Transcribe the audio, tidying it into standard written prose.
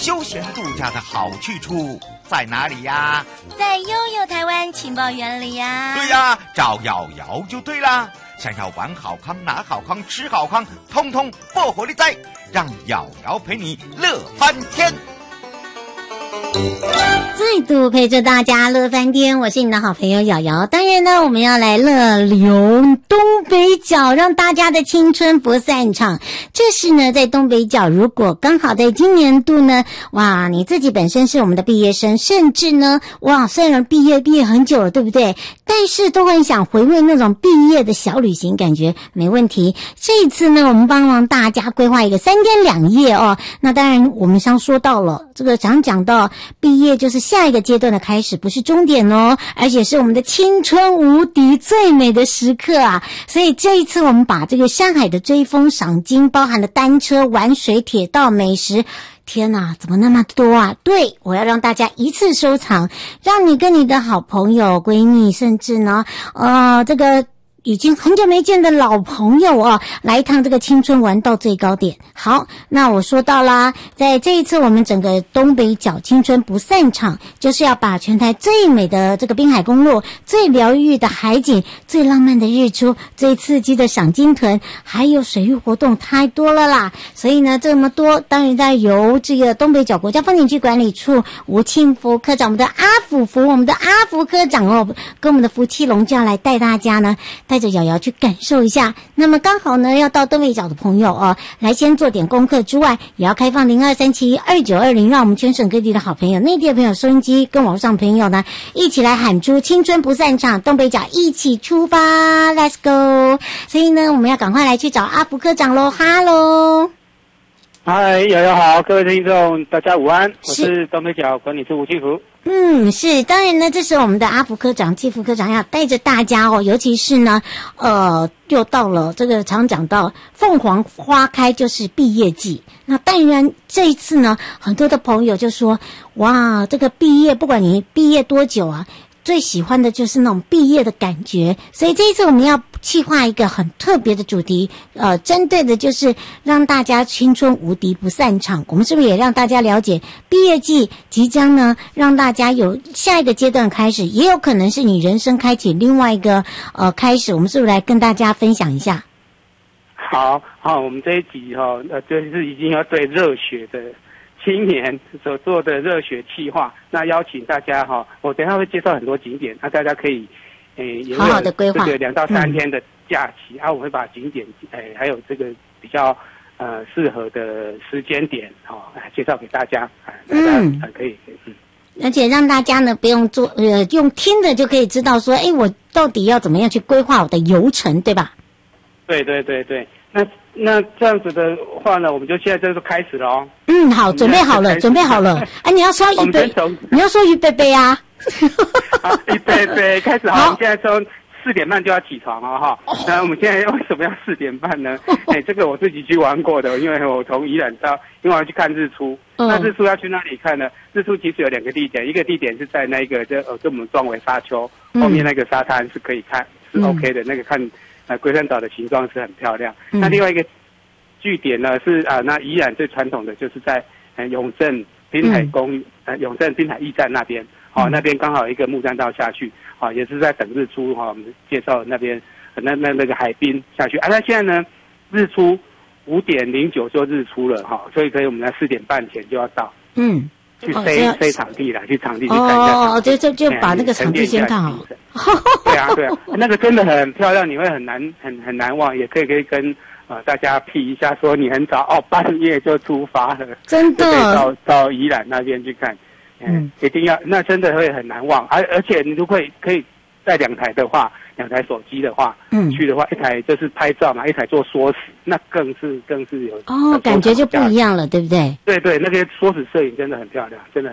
休闲度假的好去处在哪里呀？ 在悠悠台湾情报园里呀。 对呀，找瑶瑶就对啦。想要玩好康、拿好康、吃好康，通通破火力哉！让瑶瑶陪你乐翻天。 再度陪着大家乐翻天，我是你的好朋友瑶瑶。当然呢，我们要来乐游东北角，让大家的青春不散场。这是呢，在东北角，如果刚好在今年度呢，哇，你自己本身是我们的毕业生，甚至呢，哇，虽然毕业很久了，对不对？但是都很想回味那种毕业的小旅行感觉，没问题。这一次呢，我们帮忙大家规划一个3天2夜哦。那当然，我们刚说到了这个常讲到毕业就是下一个阶段的开始，不是终点哦，而且是我们的青春无敌最美的时刻啊！所以这一次我们把这个山海的追风赏金，包含了单车、玩水、铁道、美食。天哪，怎么那么多啊？对，我要让大家一次收藏，让你跟你的好朋友、闺蜜，甚至呢，这个已经很久没见的老朋友啊，来一趟这个青春玩到最高点。好，那我说到啦，在这一次我们整个东北角青春不散场，就是要把全台最美的这个滨海公路、最疗愈的海景、最浪漫的日出、最刺激的赏金屯，还有水域活动太多了啦。所以呢，这么多，当然在由这个东北角国家风景区管理处吴庆福科长，我们的阿福科长哦，跟我们的福气龙就要来带大家呢，带着瑶瑶去感受一下。那么刚好呢，要到东北角的朋友哦，来先做点功课之外，也要开放02372920，让我们全省各地的好朋友、内地的朋友、收音机跟网上朋友呢，一起来喊出青春不散场，东北角一起出发 ，Let's go！ 所以呢，我们要赶快来去找阿福科长喽，哈喽。 嗨，瑶瑶好，各位听众大家午安，我是东北角管理处吴庆福。 是，当然呢，这时候我们的阿福科长、季副科长要带着大家哦，尤其是呢，又到了这个常讲到凤凰花开就是毕业季。那当然这一次呢，很多的朋友就说，哇，这个毕业，不管你毕业多久啊，最喜欢的就是那种毕业的感觉。所以这一次我们要企划一个很特别的主题，针对的就是让大家青春无敌不散场。我们是不是也让大家了解毕业季即将呢，让大家有下一个阶段开始，也有可能是你人生开启另外一个开始。我们是不是来跟大家分享一下？ 好，我们这一集就是已经要对热血的青年所做的热血企划，那邀请大家我等一下会介绍很多景点，那大家可以好好的规划这个2到3天的假期，我会把景点还有这个比较适合的时间点介绍给大家，大家可以而且让大家呢不用做用听的就可以知道说，我到底要怎么样去规划我的游程，对吧？ 对，那这样子的话呢，我们就现在就开始了哦。 好，准备好了。你要说预备，你要说预备备啊。 好，预备开始。好，我们现在从4点半就要起床了哈。那我们现在为什么要4点半呢？这个我自己去玩过的，因为我从宜兰到，因为我要去看日出。那日出要去哪里看呢？日出其实有2个地点，一个地点是在那个跟我们壮围沙丘后面那个沙滩是可以看，是 OK 的，那个看龟山岛的形状是很漂亮。那另外一个据点呢是那宜兰最传统的就是在永正滨海永正滨海驿站那边。那边刚好一个木栈道下去，也是在等日出我们介绍那边那个海滨下去那现在呢日出5点09就日出了所以可以我们在4点半前就要到。去飞场地啦，去场地去看一下就把那个场地先看好。 对啊，那个真的很漂亮，你会很难忘，也可以跟大家批一下，说你很早半夜就出发了， 真的就可以到宜兰那边去看。一定要，那真的会很难忘。而且你如果可以带2台的话，2台手机的话，去的话，一台就是拍照嘛，一台做缩时，那更是有感觉就不一样了，对不对？ 对，那个缩时摄影真的很漂亮，真的。